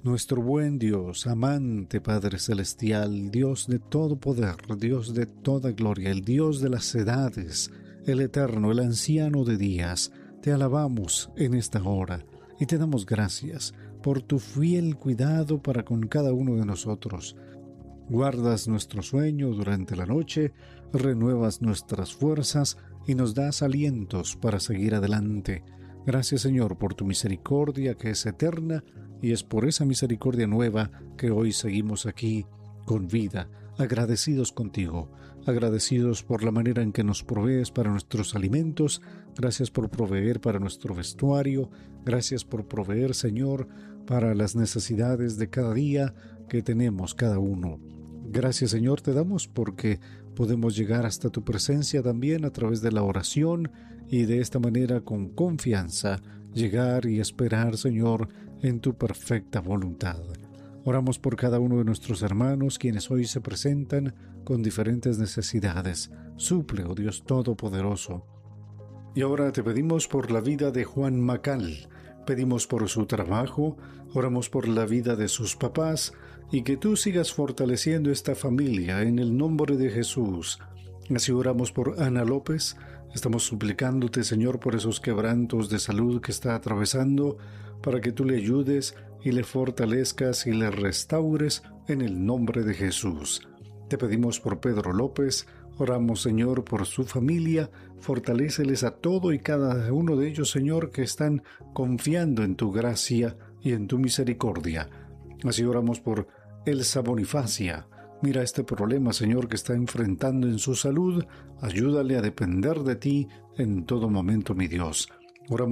Nuestro buen Dios, amante Padre Celestial, Dios de todo poder, Dios de toda gloria, el Dios de las edades, el eterno, el anciano de días, te alabamos en esta hora y te damos gracias por tu fiel cuidado para con cada uno de nosotros. Guardas nuestro sueño durante la noche, renuevas nuestras fuerzas y nos das alientos para seguir adelante. Gracias, Señor, por tu misericordia que es eterna, y es por esa misericordia nueva que hoy seguimos aquí con vida, agradecidos contigo, agradecidos por la manera en que nos provees para nuestros alimentos. Gracias por proveer para nuestro vestuario, gracias por proveer, Señor, para las necesidades de cada día que tenemos cada uno. Gracias, Señor, te damos porque podemos llegar hasta tu presencia también a través de la oración y de esta manera con confianza llegar y esperar, Señor, en tu perfecta voluntad. Oramos por cada uno de nuestros hermanos quienes hoy se presentan con diferentes necesidades. Suple, oh Dios Todopoderoso. Y ahora te pedimos por la vida de Juan Macal. Pedimos por su trabajo, oramos por la vida de sus papás y que tú sigas fortaleciendo esta familia en el nombre de Jesús. Así oramos por Ana López. Estamos suplicándote, Señor, por esos quebrantos de salud que está atravesando, para que tú le ayudes y le fortalezcas y le restaures en el nombre de Jesús. Te pedimos por Pedro López. Oramos, Señor, por su familia, fortaléceles a todo y cada uno de ellos, Señor, que están confiando en tu gracia y en tu misericordia. Así oramos por Elsa Bonifacia. Mira este problema, Señor, que está enfrentando en su salud. Ayúdale a depender de ti en todo momento, mi Dios. Oramos